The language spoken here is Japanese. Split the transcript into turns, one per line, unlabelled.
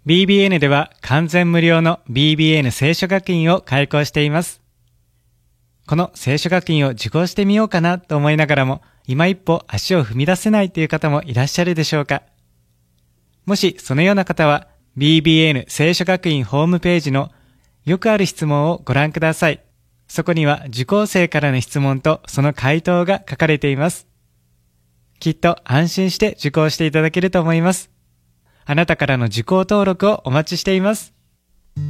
BBN では完全無料の BBN 聖書学院を開講しています。この聖書学院を受講してみようかなと思いながらも、今一歩足を踏み出せないという方もいらっしゃるでしょうか。もしそのような方は、BBN 聖書学院ホームページのよくある質問をご覧ください。そこには受講生からの質問とその回答が書かれています。きっと安心して受講していただけると思います。あなたからの受講登録をお待ちしています。